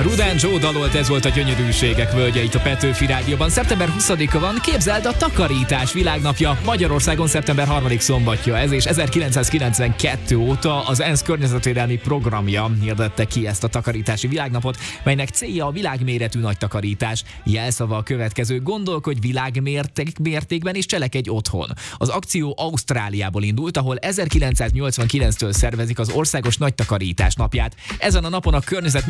Rudán Joe dalolt, ez volt a Gyönyörűségek völgye itt a Petőfi Rádióban. Szeptember 20-a van, képzeld, a takarítás világnapja. Magyarországon szeptember 3. szombatja ez, és 1992 óta az ENSZ környezetvédelmi programja hirdette ki ezt a takarítási világnapot, melynek célja a világméretű nagy takarítás. Jelszava a következő: gondolkodj világmértékben és cselekedj otthon. Az akció Ausztráliából indult, ahol 1989-től szervezik az országos nagy takarítás napját. Ezen a napon a környezet